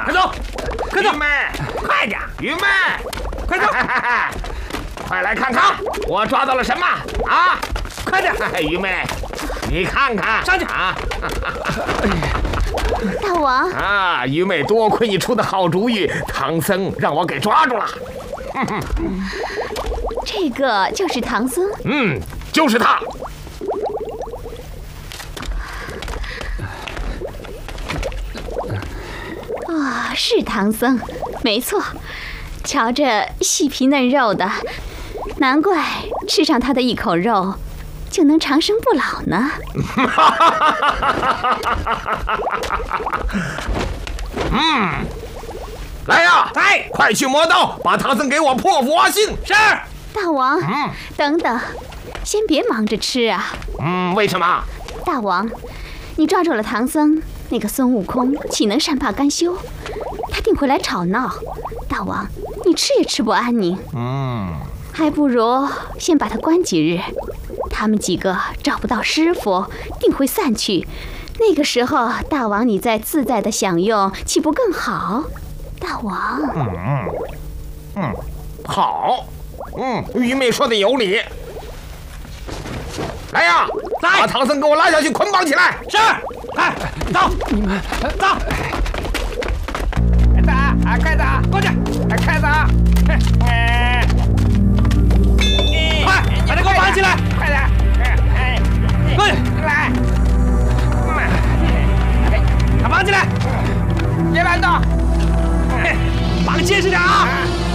快走，快走！ 愚昧， 快点， 愚昧， 快走！ 快来看看，我抓到了什么啊！ 快点， 愚昧，你看看， 上去啊！ 大王， 啊，愚昧，多亏你出的好主意，唐僧让我给抓住了。 这个就是唐僧。 就是他。 是唐僧，没错。瞧着细皮嫩肉的，难怪吃上他的一口肉，就能长生不老呢。 来呀， 来， 快去磨刀，把唐僧给我破佛心。 是。 大王，等等，先别忙着吃啊。 为什么？ 大王，你抓住了唐僧，那个孙悟空岂能善罢甘休？他定会来吵闹。大王，你吃也吃不安宁。还不如先把他关几日，他们几个找不到师傅，定会散去。那个时候，大王你再自在的享用，岂不更好？大王， 好，愚昧说的有理。来呀， 来， 把唐僧给我拉下去，捆绑起来。 是。哎，走，你们走。 快走， 过去， 快走！ 快，把他给我绑起来！ 快点！ 过去， 来！ 把绑起来！ 别乱动！ 绑结实点啊！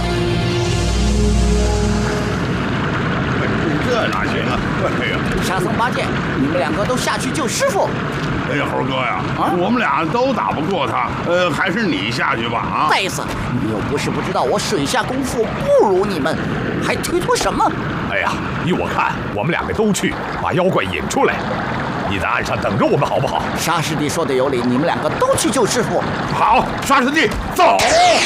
这哪行啊！哎呀， 沙僧、八戒，你们两个都下去救师傅。 哎呀，猴哥呀，我们俩都打不过他，还是你下去吧啊！ 呆子，你又不是不知道我水下功夫不如你们，还推脱什么？ 哎呀，依我看，我们两个都去把妖怪引出来。你在岸上等着我们好不好？ 沙师弟说的有理，你们两个都去救师傅。 好，沙师弟，走。